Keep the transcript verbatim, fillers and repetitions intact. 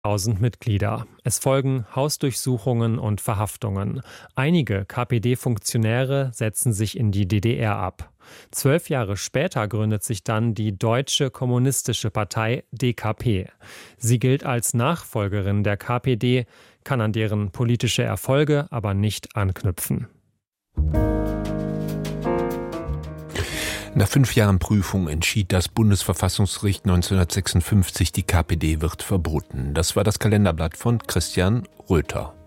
tausend Mitglieder. Es folgen Hausdurchsuchungen und Verhaftungen. Einige K P D-Funktionäre setzen sich in die D D R ab. Zwölf Jahre später gründet sich dann die Deutsche Kommunistische Partei D K P. Sie gilt als Nachfolgerin der K P D, kann an deren politische Erfolge aber nicht anknüpfen. Nach fünf Jahren Prüfung entschied das Bundesverfassungsgericht neunzehnhundertsechsundfünfzig, die K P D wird verboten. Das war das Kalenderblatt von Christian Röther.